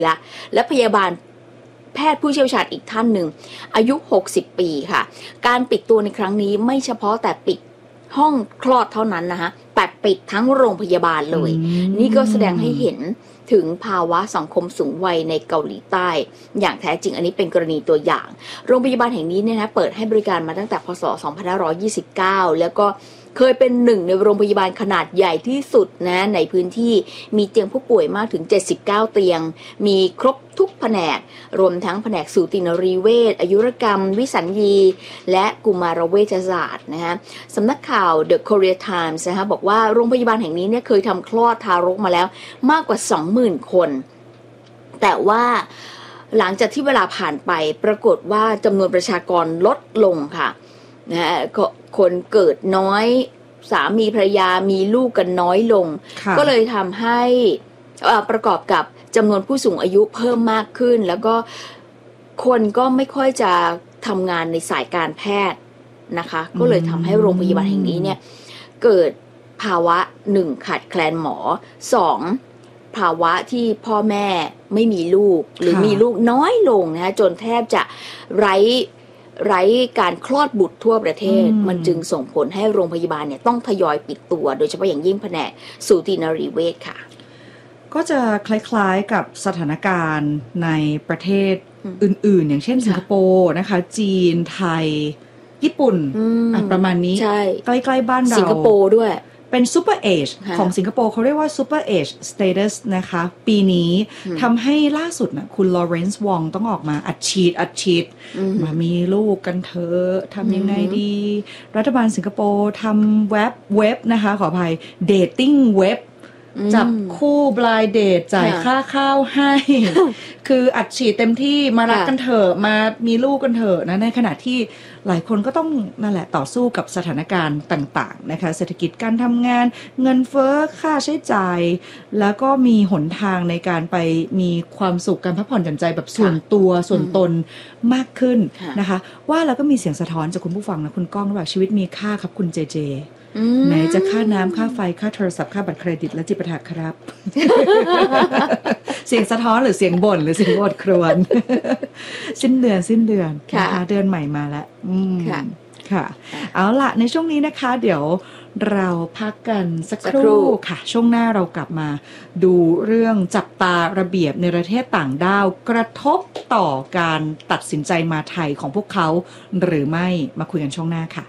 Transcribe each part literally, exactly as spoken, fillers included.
และและพยาบาลแพทย์ผู้เชี่ยวชาญอีกท่านหนึ่งอายุหกสิบปีค่ะการปิดตัวในครั้งนี้ไม่เฉพาะแต่ปิดห้องคลอดเท่านั้นนะคะแต่ปิดทั้งโรงพยาบาลเลยนี่ก็แสดงให้เห็นถึงภาวะสังคมสูงวัยในเกาหลีใต้อย่างแท้จริงอันนี้เป็นกรณีตัวอย่างโรงพยาบาลแห่งนี้เนี่ยนะเปิดให้บริการมาตั้งแต่พ.ศ. สองพันห้าร้อยยี่สิบเก้าแล้วก็เคยเป็นหนึ่งในโรงพยาบาลขนาดใหญ่ที่สุดนะในพื้นที่มีเตียงผู้ป่วยมากถึงเจ็ดสิบเก้าเตียงมีครบทุกแผนกรวมทั้งแผนกสูตินรีเวชอายุรกรรมวิสัญญีและกุมารเวชศาสตร์นะฮะสำนักข่าว The Korea Times นะคะบอกว่าโรงพยาบาลแห่งนี้เนี่ยเคยทำคลอดทารกมาแล้วมากกว่า สองหมื่น คนแต่ว่าหลังจากที่เวลาผ่านไปปรากฏว่าจำนวนประชากรลดลงค่ะนะฮะคนเกิดน้อยสามีภรรยามีลูกกันน้อยลงก็เลยทำให้ประกอบกับจำนวนผู้สูงอายุเพิ่มมากขึ้นแล้วก็คนก็ไม่ค่อยจะทำงานในสายการแพทย์นะคะก็เลยทำให้โรงพยาบาลแห่งนี้เนี่ยเกิดภาวะหนึ่งขาดแคลนหมอสองภาวะที่พ่อแม่ไม่มีลูกหรือมีลูกน้อยลงนะจนแทบจะไร้ไร้การคลอดบุตรทั่วประเทศมันจึงส่งผลให้โรงพยาบาลเนี่ยต้องทยอยปิดตัวโดยเฉพาะอย่างยิ่งแผนกสูตินรีเวชค่ะก็จะคล้ายๆกับสถานการณ์ในประเทศอื่นๆอย่างเช่นสิงคโปร์นะคะจีนไทยญี่ปุ่นประมาณนี้ใกล้ๆบ้านเราสิงคโปร์ด้วยเป็นซูเปอร์เอจของสิงคโปร์เขาเรียกว่าซูเปอร์เอจสเตตัสนะคะปีนี้ทำให้ล่าสุดนะคุณลอเรนซ์วองต้องออกมาอัดฉีดอัดฉีดมามีลูกกันเถอะทำยังไงดีรัฐบาลสิงคโปร์ทำเว็บเว็บนะคะขออภัยเดทติ้งเว็บจับคู่บลายเดทจ่ายค่าข้าวให้คืออัดฉีดเต็มที่มารักกันเถอะมามีลูกกันเถอะนะในขณะที่หลายคนก็ต้องนั่นแหละต่อสู้กับสถานการณ์ต่างๆนะคะเศรษฐกิจการทำงานเงินเฟ้อค่าใช้จ่ายแล้วก็มีหนทางในการไปมีความสุขการพักผ่อนหย่อนใจแบบส่วนตัวส่วนตนมากขึ้นนะคะว่าแล้วก็มีเสียงสะท้อนจากคุณผู้ฟังนะคุณก้องว่าชีวิตมีค่าครับคุณเจเจไหนจะค่าน้ำค่าไฟค่าโทรศัพท์ค่าบัตรเครดิตและจิปาถะครับ เสียงสะท้อนหรือเสียงบ่นหรือเสียงโอดครวญ สิ้นเดือนสิ้นเดือนนะคะเดือนใหม่มาแล้วค่ะค่ะเอาล่ะในช่วงนี้นะคะเดี๋ยวเราพักกันสักครู่ค่ะช่วงหน้าเรากลับมาดูเรื่องจับตาระเบียบในประเทศต่างด้าวกระทบต่อการตัดสินใจมาไทยของพวกเขาหรือไม่มาคุยกันช่วงหน้าค่ะ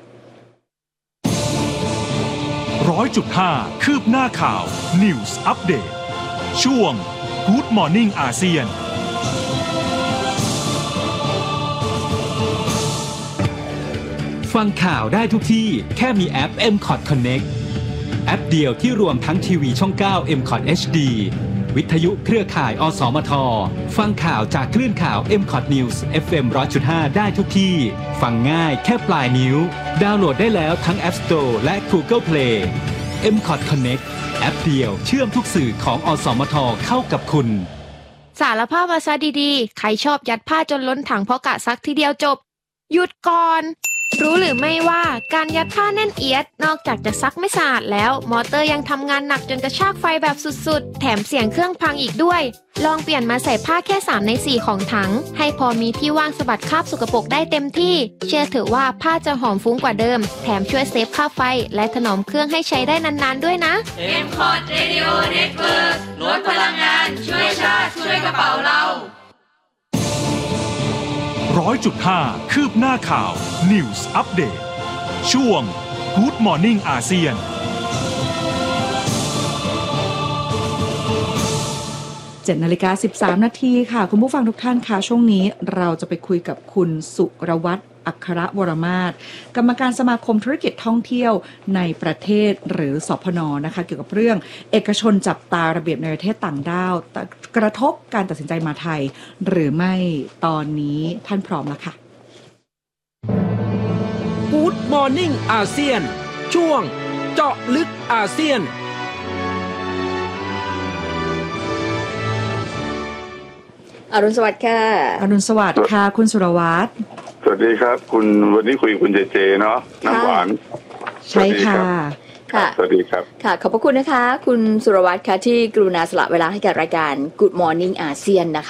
ร้อยจุดห้าคืบหน้าข่าว News Update ช่วง Good Morning อาเซียนฟังข่าวได้ทุกที่แค่มีแอป เอ็ม คอท Connect แอปเดียวที่รวมทั้งทีวีช่องเก้า เอ็ม คอท เอช ดี วิทยุเครือข่าย อสมท ฟังข่าวจากคลื่นข่าว เอ็ม คอท News เอฟ เอ็ม หนึ่งร้อยจุดห้า ได้ทุกที่ฟังง่ายแค่ปลายนิ้วดาวน์โหลดได้แล้วทั้ง App Store และ Google Play เอ็ม คอท Connect แอปเดียวเชื่อมทุกสื่อของอสมทเข้ากับคุณสารภาพมาซะดีๆใครชอบยัดผ้าจนล้นถังเพราะกะซักทีเดียวจบหยุดก่อนรู้หรือไม่ว่าการยัดผ้าแน่นเอียดนอกจากจะซักไม่สะอาดแล้วมอเตอร์ยังทำงานหนักจนกระชากไฟแบบสุดๆแถมเสียงเครื่องพังอีกด้วยลองเปลี่ยนมาใส่ผ้าแค่สามในสี่ของถังให้พอมีที่ว่างสะบัดคราบสกปรกได้เต็มที่เชื่อเถอะว่าผ้าจะหอมฟุ้งกว่าเดิมแถมช่วยเซฟค่าไฟและถนอมเครื่องให้ใช้ได้นานๆด้วยนะเอ็ม คอท Radio Network ลดพลังงานช่วยชาติช่วยกระเป๋าเราร้อยจุดห้าคืบหน้าข่าว News Update ช่วง Good Morning อาเซียนเจ็ดนาฬิกาสิบสามนาทีค่ะคุณผู้ฟังทุกท่านค่ะช่วงนี้เราจะไปคุยกับคุณสุรวัฒน์อัครวรมาศกรรมการสมาคมธุรกิจท่องเที่ยวในประเทศหรือสพนนะคะเกี่ยวกับเรื่องเอกชนจับตาระเบียบในประเทศต่างด้าวกระทบการตัดสินใจมาไทยหรือไม่ตอนนี้ท่านพร้อมแล้วค่ะ Good Morning อาเซียนช่วงเจาะลึกอาเซียนอรุณสวัสดิ์ค่ะอรุณสวัสดิ์ค่ะคุณสุรวัฒน์สวัสดีครับคุณวันนี้คุยกับคุณเจเจเนาะน้ำหวานใช่ค่ะค่ะสวัสดีครับค่ะขอบพระคุณนะคะคุณสุรวัฒน์ค่ะที่กรุณาสละเวลาให้กับรายการ Good Morning อาเซียนนะคะ